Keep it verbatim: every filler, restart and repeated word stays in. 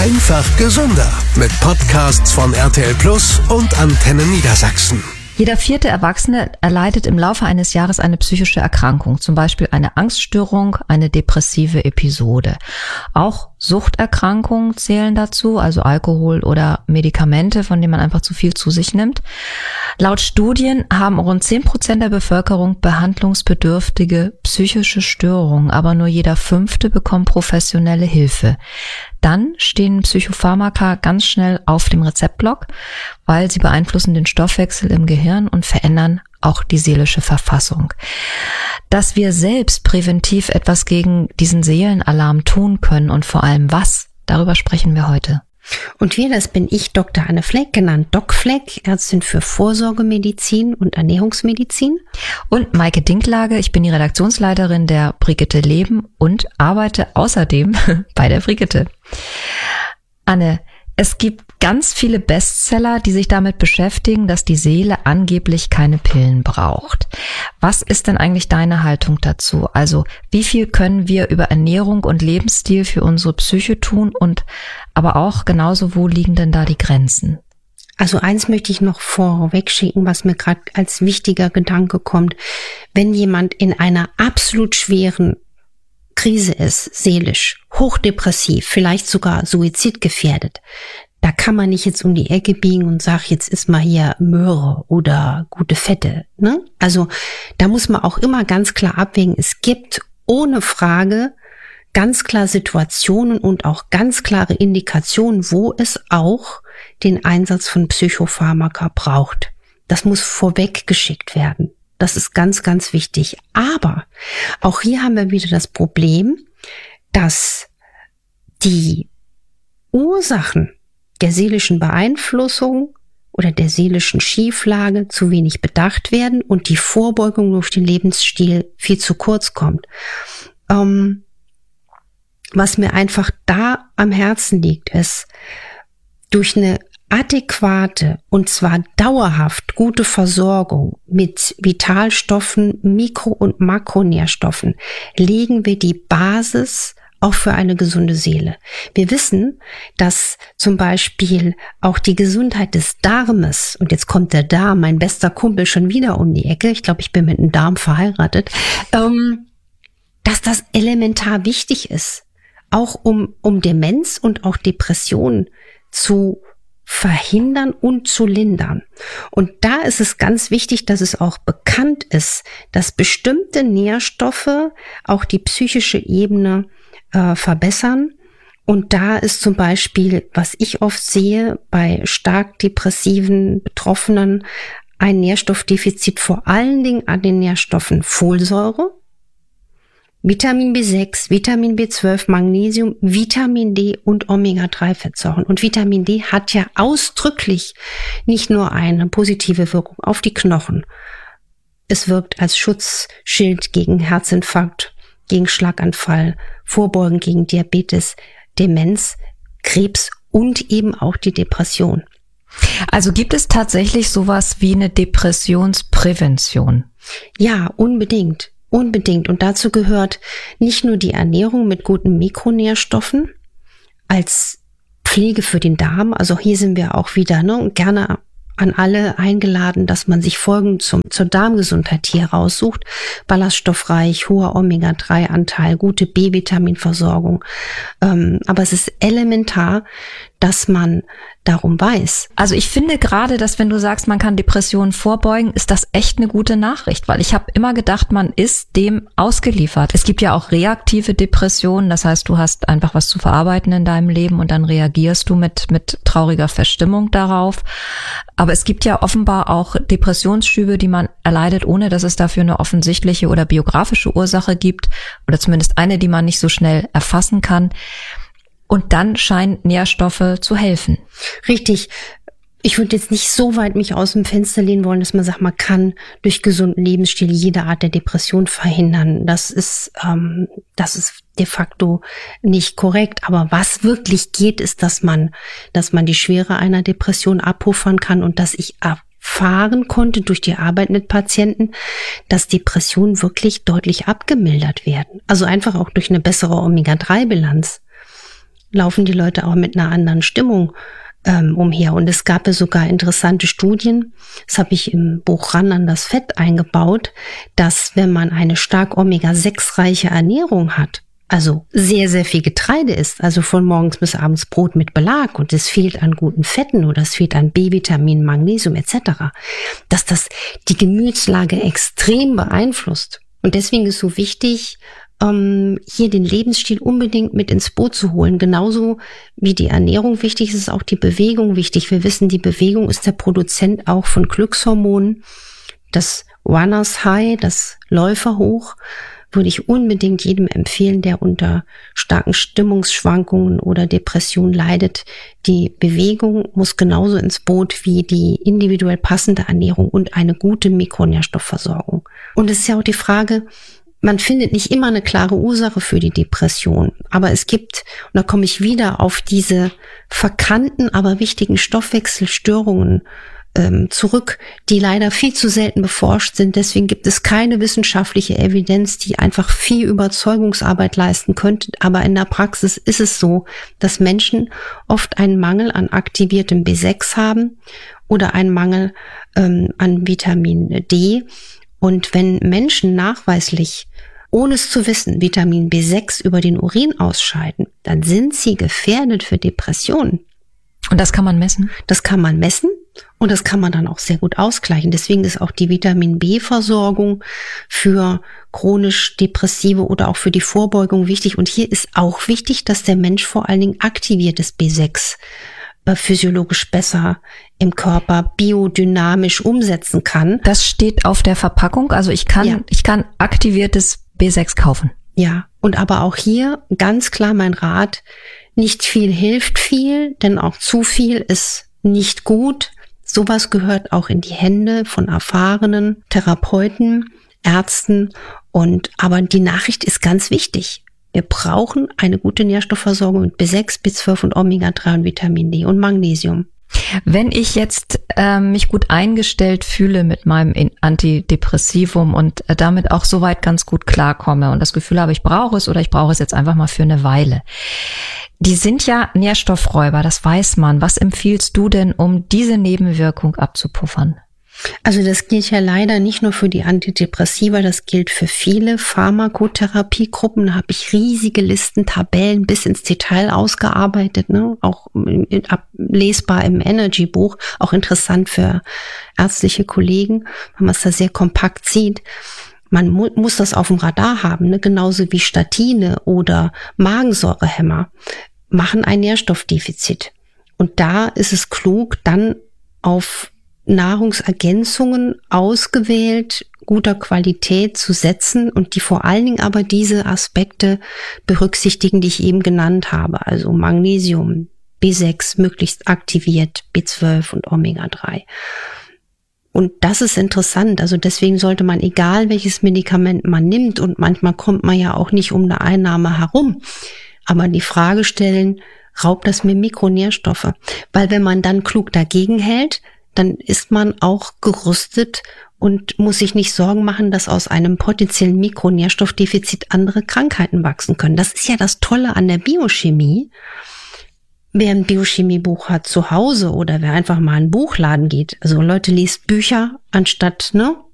Einfach gesünder mit Podcasts von R T L Plus und Antenne Niedersachsen. Jeder vierte Erwachsene erleidet im Laufe eines Jahres eine psychische Erkrankung, zum Beispiel eine Angststörung, eine depressive Episode. Auch Suchterkrankungen zählen dazu, also Alkohol oder Medikamente, von denen man einfach zu viel zu sich nimmt. Laut Studien haben rund zehn Prozent der Bevölkerung behandlungsbedürftige psychische Störungen, aber nur jeder Fünfte bekommt professionelle Hilfe. Dann stehen Psychopharmaka ganz schnell auf dem Rezeptblock, weil sie beeinflussen den Stoffwechsel im Gehirn und verändern auch die seelische Verfassung. Dass wir selbst präventiv etwas gegen diesen Seelenalarm tun können und vor allem was, darüber sprechen wir heute. Und wir, das bin ich, Doktor Anne Fleck, genannt Doc Fleck, Ärztin für Vorsorgemedizin und Ernährungsmedizin. Und Maike Dinklage, ich bin die Redaktionsleiterin der Brigitte Leben und arbeite außerdem bei der Brigitte. Anne, es gibt ganz viele Bestseller, die sich damit beschäftigen, dass die Seele angeblich keine Pillen braucht. Was ist denn eigentlich deine Haltung dazu? Also, wie viel können wir über Ernährung und Lebensstil für unsere Psyche tun und aber auch genauso, wo liegen denn da die Grenzen? Also eins möchte ich noch vorweg schicken, was mir gerade als wichtiger Gedanke kommt. Wenn jemand in einer absolut schweren Krise ist, seelisch, hochdepressiv, vielleicht sogar suizidgefährdet, da kann man nicht jetzt um die Ecke biegen und sagen, jetzt isst mal hier Möhre oder gute Fette, ne? Also da muss man auch immer ganz klar abwägen. Es gibt ohne Frage ganz klar Situationen und auch ganz klare Indikationen, wo es auch den Einsatz von Psychopharmaka braucht. Das muss vorweg geschickt werden. Das ist ganz, ganz wichtig. Aber auch hier haben wir wieder das Problem, dass die Ursachen der seelischen Beeinflussung oder der seelischen Schieflage zu wenig bedacht werden und die Vorbeugung durch den Lebensstil viel zu kurz kommt. Ähm, was mir einfach da am Herzen liegt, ist, durch eine adäquate und zwar dauerhaft gute Versorgung mit Vitalstoffen, Mikro- und Makronährstoffen legen wir die Basis auch für eine gesunde Seele. Wir wissen, dass zum Beispiel auch die Gesundheit des Darmes, und jetzt kommt der Darm, mein bester Kumpel, schon wieder um die Ecke, ich glaube, ich bin mit einem Darm verheiratet, ähm, dass das elementar wichtig ist, auch um, um Demenz und auch Depressionen zu verhindern und zu lindern. Und da ist es ganz wichtig, dass es auch bekannt ist, dass bestimmte Nährstoffe auch die psychische Ebene äh, verbessern. Und da ist zum Beispiel, was ich oft sehe, bei stark depressiven Betroffenen ein Nährstoffdefizit vor allen Dingen an den Nährstoffen Folsäure, Vitamin B sechs, Vitamin B zwölf, Magnesium, Vitamin D und Omega drei Fettsäuren. Und Vitamin D hat ja ausdrücklich nicht nur eine positive Wirkung auf die Knochen. Es wirkt als Schutzschild gegen Herzinfarkt, gegen Schlaganfall, Vorbeugen gegen Diabetes, Demenz, Krebs und eben auch die Depression. Also gibt es tatsächlich sowas wie eine Depressionsprävention? Ja, unbedingt. Unbedingt. Und dazu gehört nicht nur die Ernährung mit guten Mikronährstoffen als Pflege für den Darm. Also hier sind wir auch wieder, ne, und gerne an alle eingeladen, dass man sich Folgen zum, zur Darmgesundheit hier raussucht. Ballaststoffreich, hoher Omega drei Anteil, gute B-Vitaminversorgung. Ähm, aber es ist elementar, dass man darum weiß. Also ich finde gerade, dass wenn du sagst, man kann Depressionen vorbeugen, ist das echt eine gute Nachricht, weil ich habe immer gedacht, man ist dem ausgeliefert. Es gibt ja auch reaktive Depressionen, das heißt, du hast einfach was zu verarbeiten in deinem Leben und dann reagierst du mit mit trauriger Verstimmung darauf. Aber es gibt ja offenbar auch Depressionsschübe, die man erleidet, ohne dass es dafür eine offensichtliche oder biografische Ursache gibt oder zumindest eine, die man nicht so schnell erfassen kann. Und dann scheinen Nährstoffe zu helfen. Richtig. Ich würde jetzt nicht so weit mich aus dem Fenster lehnen wollen, dass man sagt, man kann durch gesunden Lebensstil jede Art der Depression verhindern. Das ist, ähm, das ist de facto nicht korrekt. Aber was wirklich geht, ist, dass man, dass man die Schwere einer Depression abpuffern kann und dass ich erfahren konnte durch die Arbeit mit Patienten, dass Depressionen wirklich deutlich abgemildert werden. Also einfach auch durch eine bessere Omega drei Bilanz. laufen die Leute auch mit einer anderen Stimmung ähm, umher. Und es gab ja sogar interessante Studien, das habe ich im Buch Ran an das Fett eingebaut, dass wenn man eine stark Omega sechs reiche Ernährung hat, also sehr, sehr viel Getreide isst, also von morgens bis abends Brot mit Belag und es fehlt an guten Fetten oder es fehlt an B-Vitamin, Magnesium et cetera, dass das die Gemütslage extrem beeinflusst. Und deswegen ist so wichtig, ähm, hier den Lebensstil unbedingt mit ins Boot zu holen. Genauso wie die Ernährung wichtig ist, ist auch die Bewegung wichtig. Wir wissen, die Bewegung ist der Produzent auch von Glückshormonen. Das Runners High, das Läuferhoch, würde ich unbedingt jedem empfehlen, der unter starken Stimmungsschwankungen oder Depression leidet. Die Bewegung muss genauso ins Boot wie die individuell passende Ernährung und eine gute Mikronährstoffversorgung. Und es ist ja auch die Frage, man findet nicht immer eine klare Ursache für die Depression, aber es gibt, und da komme ich wieder auf diese verkannten, aber wichtigen Stoffwechselstörungen zurück, die leider viel zu selten beforscht sind. Deswegen gibt es keine wissenschaftliche Evidenz, die einfach viel Überzeugungsarbeit leisten könnte. Aber in der Praxis ist es so, dass Menschen oft einen Mangel an aktiviertem B sechs haben oder einen Mangel ähm, an Vitamin D. Und wenn Menschen nachweislich, ohne es zu wissen, Vitamin B sechs über den Urin ausscheiden, dann sind sie gefährdet für Depressionen. Und das kann man messen? Das kann man messen. Und das kann man dann auch sehr gut ausgleichen. Deswegen ist auch die Vitamin-B-Versorgung für chronisch Depressive oder auch für die Vorbeugung wichtig. Und hier ist auch wichtig, dass der Mensch vor allen Dingen aktiviertes B sechs äh, physiologisch besser im Körper biodynamisch umsetzen kann. Das steht auf der Verpackung. Also ich kann, ja. ich kann aktiviertes B sechs kaufen. Ja, und aber auch hier ganz klar mein Rat, nicht viel hilft viel, denn auch zu viel ist nicht gut. Sowas gehört auch in die Hände von erfahrenen Therapeuten, Ärzten. Und aber die Nachricht ist ganz wichtig. Wir brauchen eine gute Nährstoffversorgung mit B sechs, B zwölf und Omega drei und Vitamin D und Magnesium. Wenn ich jetzt äh, mich gut eingestellt fühle mit meinem Antidepressivum und äh, damit auch soweit ganz gut klarkomme und das Gefühl habe, ich brauche es oder ich brauche es jetzt einfach mal für eine Weile. Die sind ja Nährstoffräuber, das weiß man. Was empfiehlst du denn, um diese Nebenwirkung abzupuffern? Also das gilt ja leider nicht nur für die Antidepressiva, das gilt für viele Pharmakotherapiegruppen. Da habe ich riesige Listen, Tabellen bis ins Detail ausgearbeitet, ne? Auch lesbar im Energy-Buch, auch interessant für ärztliche Kollegen, wenn man es da sehr kompakt sieht. Man mu- muss das auf dem Radar haben, ne? Genauso wie Statine oder Magensäurehämmer machen ein Nährstoffdefizit. Und da ist es klug, dann auf Nahrungsergänzungen ausgewählt, guter Qualität zu setzen und die vor allen Dingen aber diese Aspekte berücksichtigen, die ich eben genannt habe. Also Magnesium, B sechs möglichst aktiviert, B zwölf und Omega drei. Und das ist interessant. Also deswegen sollte man, egal welches Medikament man nimmt, und manchmal kommt man ja auch nicht um eine Einnahme herum, aber die Frage stellen, raubt das mir Mikronährstoffe? Weil wenn man dann klug dagegen hält, dann ist man auch gerüstet und muss sich nicht Sorgen machen, dass aus einem potenziellen Mikronährstoffdefizit andere Krankheiten wachsen können. Das ist ja das Tolle an der Biochemie. Wer ein Biochemiebuch hat zu Hause oder wer einfach mal in einen Buchladen geht, also Leute, liest Bücher anstatt ne